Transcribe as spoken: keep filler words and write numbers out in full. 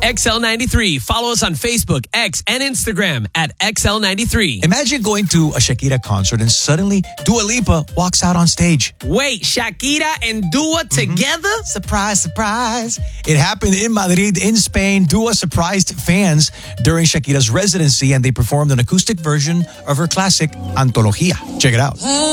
X L ninety-three. Follow us on Facebook, X, and Instagram at X L ninety-three. Imagine going to a Shakira concert and suddenly Dua Lipa walks out on stage. Wait, Shakira and Dua together? Surprise, surprise. It happened in Madrid, in Spain. Dua surprised fans during Shakira's residency, and they performed an acoustic version of her classic Antología. Check it out.